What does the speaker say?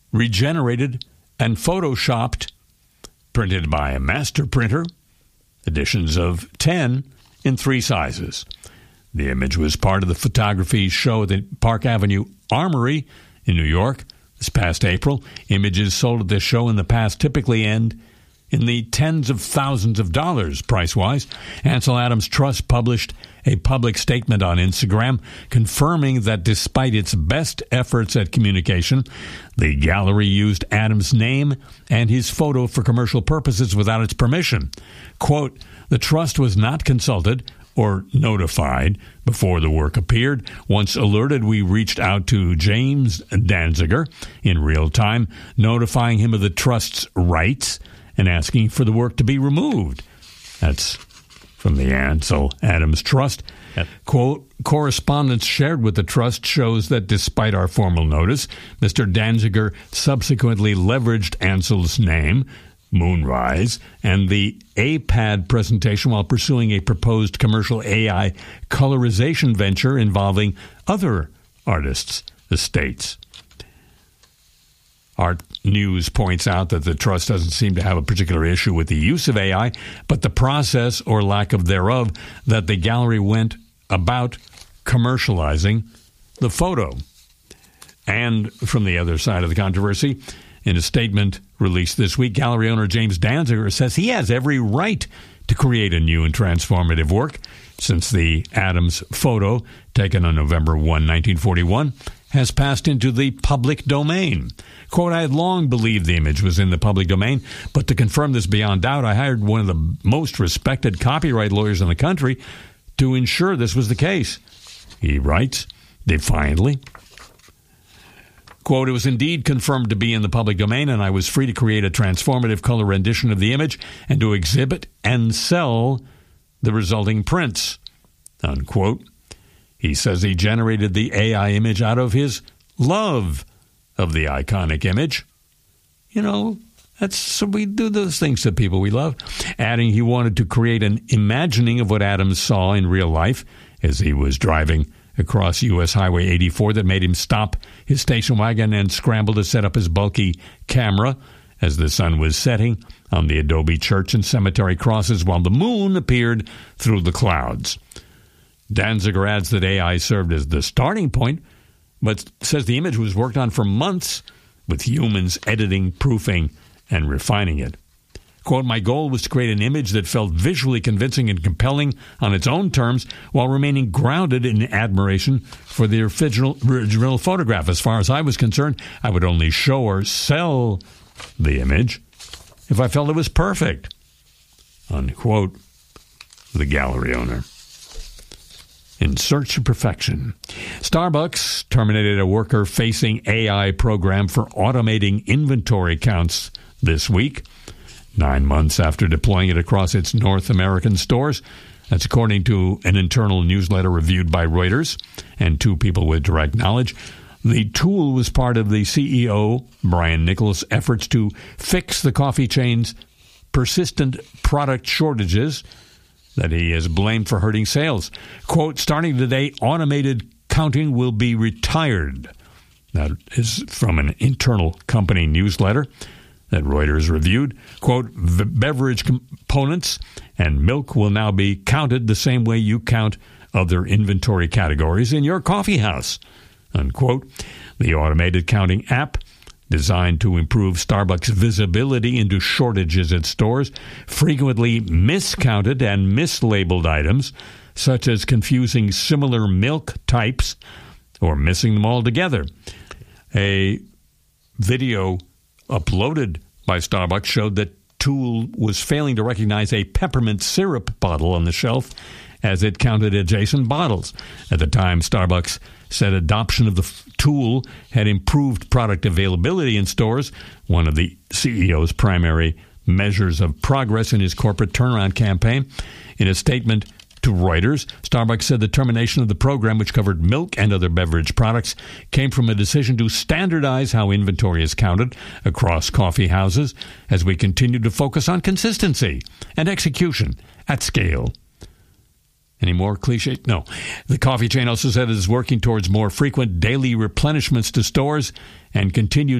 regenerated and photoshopped, printed by a master printer, editions of 10 in 3 sizes. The image was part of the photography show at the Park Avenue Armory in New York this past April. Images sold at this show in the past typically end in the tens of thousands of dollars price-wise. Ansel Adams Trust published a public statement on Instagram confirming that despite its best efforts at communication, the gallery used Adams' name and his photo for commercial purposes without its permission. Quote, "The trust was not consulted or notified before the work appeared. Once alerted, we reached out to James Danziger in real time, notifying him of the trust's rights and asking for the work to be removed." That's from the Ansel Adams Trust. Quote, "Correspondence shared with the trust shows that despite our formal notice, Mr. Danziger subsequently leveraged Ansel's name, Moonrise, and the APAD presentation while pursuing a proposed commercial AI colorization venture involving other artists' estates." Art News points out that the trust doesn't seem to have a particular issue with the use of AI, but the process or lack of thereof that the gallery went about commercializing the photo. And from the other side of the controversy, in a statement released this week, gallery owner James Danziger says he has every right to create a new and transformative work since the Adams photo, taken on November 1, 1941, has passed into the public domain. Quote, "I had long believed the image was in the public domain, but to confirm this beyond doubt, I hired one of the most respected copyright lawyers in the country to ensure this was the case," he writes defiantly. Quote, "It was indeed confirmed to be in the public domain, and I was free to create a transformative color rendition of the image and to exhibit and sell the resulting prints," unquote. He says he generated the AI image out of his love of the iconic image. You know, so we do those things to people we love. Adding he wanted to create an imagining of what Adams saw in real life as he was driving across U.S. Highway 84 that made him stop his station wagon and scramble to set up his bulky camera as the sun was setting on the adobe church and cemetery crosses while the moon appeared through the clouds. Danziger adds that AI served as the starting point, but says the image was worked on for months with humans editing, proofing, and refining it. Quote, "My goal was to create an image that felt visually convincing and compelling on its own terms while remaining grounded in admiration for the original photograph. As far as I was concerned, I would only show or sell the image if I felt it was perfect," unquote, the gallery owner. In search of perfection. Starbucks terminated a worker-facing AI program for automating inventory counts this week, 9 months after deploying it across its North American stores. That's according to an internal newsletter reviewed by Reuters and 2 people with direct knowledge. The tool was part of the CEO, Brian Nichols' efforts to fix the coffee chain's persistent product shortages that he has blamed for hurting sales. Quote, "Starting today, automated counting will be retired." That is from an internal company newsletter that Reuters reviewed. Quote, "Beverage components and milk will now be counted the same way you count other inventory categories in your coffee house," unquote. The automated counting app, designed to improve Starbucks' visibility into shortages at stores, frequently miscounted and mislabeled items, such as confusing similar milk types or missing them altogether. A video uploaded by Starbucks showed that tool was failing to recognize a peppermint syrup bottle on the shelf as it counted adjacent bottles. At the time, Starbucks said adoption of the tool had improved product availability in stores, one of the CEO's primary measures of progress in his corporate turnaround campaign. In a statement to Reuters, Starbucks said the termination of the program, which covered milk and other beverage products, came from a decision to standardize how inventory is counted across coffee houses as we continue to focus on consistency and execution at scale. Any more cliche? No. The coffee chain also said it is working towards more frequent daily replenishments to stores and continued